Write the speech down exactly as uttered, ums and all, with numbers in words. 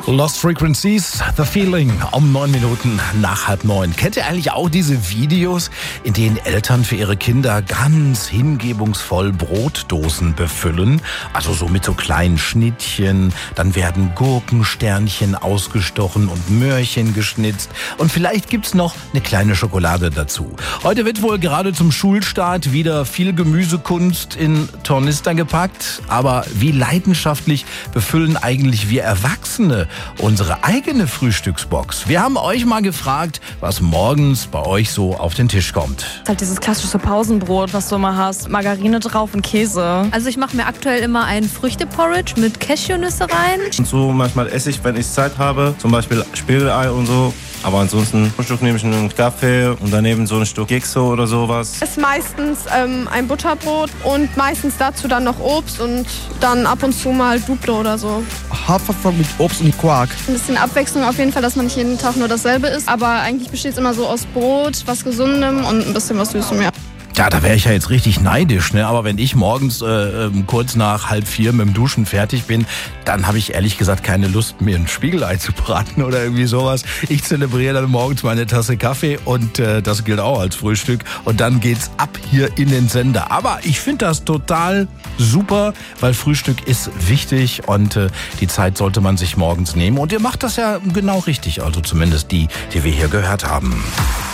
Lost Frequencies, The Feeling, um neun Minuten nach halb neun. Kennt ihr eigentlich auch diese Videos, in denen Eltern für ihre Kinder ganz hingebungsvoll Brotdosen befüllen? Also so mit so kleinen Schnittchen, dann werden Gurkensternchen ausgestochen und Möhrchen geschnitzt und vielleicht gibt's noch eine kleine Schokolade dazu. Heute wird wohl gerade zum Schulstart wieder viel Gemüsekunst in Tornister gepackt, aber wie leidenschaftlich befüllen eigentlich wir Erwachsene unsere eigene Frühstücksbox? Wir haben euch mal gefragt, was morgens bei euch so auf den Tisch kommt. Das ist halt dieses klassische Pausenbrot, was du immer hast. Margarine drauf und Käse. Also ich mache mir aktuell immer ein Früchteporridge mit Cashewnüsse rein. Und so manchmal esse ich, wenn ich Zeit habe, zum Beispiel Spiegelei und so. Aber ansonsten Frühstück nehme ich einen Kaffee und daneben so ein Stück Kekse oder sowas. Es ist meistens ähm, ein Butterbrot und meistens dazu dann noch Obst und dann ab und zu mal Duplo oder so. Haferflocken mit Obst und Quark. Ein bisschen Abwechslung auf jeden Fall, dass man nicht jeden Tag nur dasselbe isst. Aber eigentlich besteht es immer so aus Brot, was Gesundem und ein bisschen was Süßem, ja. Ja, da wäre ich ja jetzt richtig neidisch, ne? Aber wenn ich morgens äh, kurz nach halb vier mit dem Duschen fertig bin, dann habe ich ehrlich gesagt keine Lust, mir ein Spiegelei zu braten oder irgendwie sowas. Ich zelebriere dann morgens meine Tasse Kaffee und äh, das gilt auch als Frühstück. Und dann geht's ab hier in den Sender. Aber ich finde das total super, weil Frühstück ist wichtig und äh, die Zeit sollte man sich morgens nehmen. Und ihr macht das ja genau richtig, also zumindest die, die wir hier gehört haben.